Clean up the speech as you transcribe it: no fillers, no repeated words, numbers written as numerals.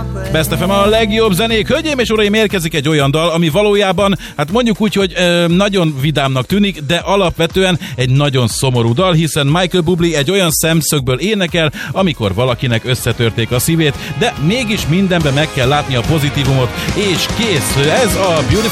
Best FM a legjobb zenék. Hölgyeim és uraim, érkezik egy olyan dal, ami valójában, hát mondjuk úgy, hogy nagyon vidámnak tűnik, de alapvetően egy nagyon szomorú dal, hiszen Michael Bublé egy olyan szemszögből énekel, amikor valakinek összetörték a szívét, de mégis mindenben meg kell látni a pozitívumot, és kész, ez a Beautiful